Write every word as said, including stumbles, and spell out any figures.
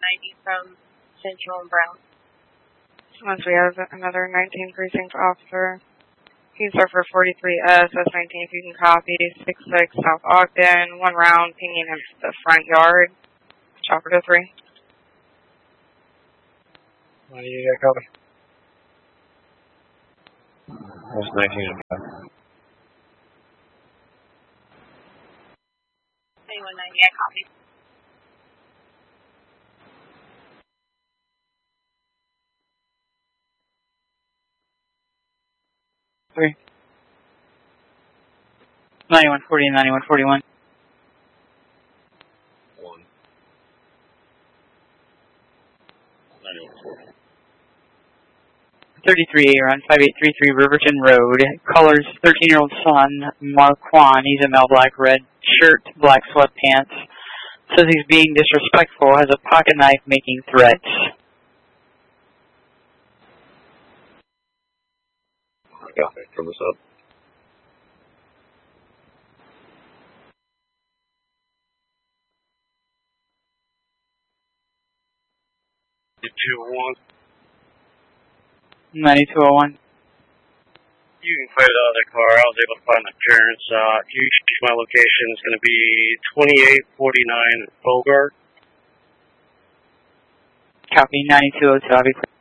ninety from Central and Brown. Once we have another nineteen precinct officer. He's there for forty-three S, S nineteen, if you can copy, six six South Ogden, one round, pinging him to the front yard. Chopper to three. What do you got, copy? That's nineteen and five. twenty-one ninety, I copy. Three. ninety-one forty and ninety-one forty-one. One. ninety-one forty. thirty-three around five eight three three Riverton Road. Colors thirteen-year-old son, Marquand. He's a male, black, red shirt, black sweatpants. Says he's being disrespectful, has a pocket knife making threats. Got it. From this up. two oh one. ninety-two oh one. You can clear the other car. I was able to find the clearance. Uh, you my location is going to be twenty-eight forty-nine Bogart. Copy ninety-two oh two.